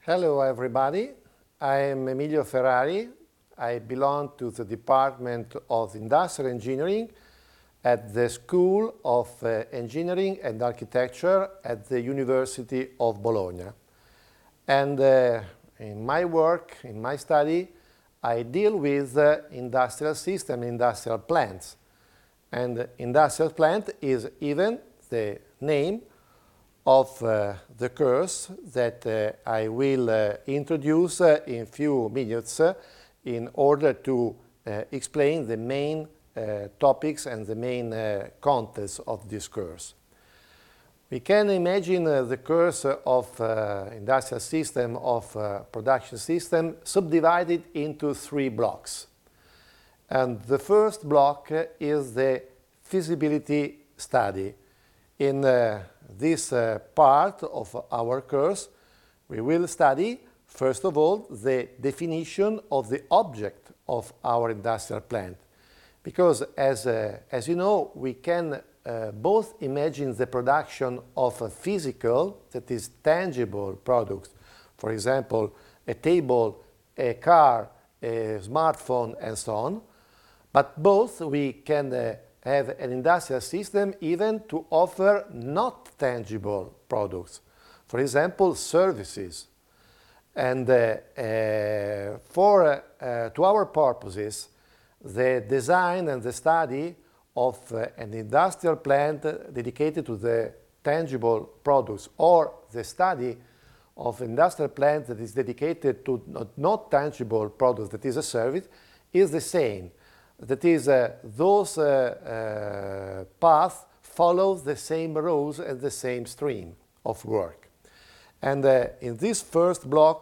Hello everybody, I am Emilio Ferrari. I belong to the Department of Industrial Engineering at the School of Engineering and Architecture at the University of Bologna. And in my work, in my study, I deal with industrial system, industrial plants. And industrial plant is even the name of the course that I will introduce in few minutes in order to explain the main topics and the main contents of this course. We can imagine the course of industrial system, of production system, subdivided into three blocks. And the first block is the feasibility study. In this part of our course, we will study, first of all, the definition of the object of our industrial plant. Because as you know, we can both imagine the production of a physical, that is tangible products, for example, a table, a car, a smartphone, and so on. But both we can have an industrial system even to offer not tangible products, for example, services. And to our purposes, the design and the study of an industrial plant dedicated to the tangible products or the study of industrial plant that is dedicated to not tangible products, that is a service, is the same. That is, those paths follow the same rules and the same stream of work. And in this first block,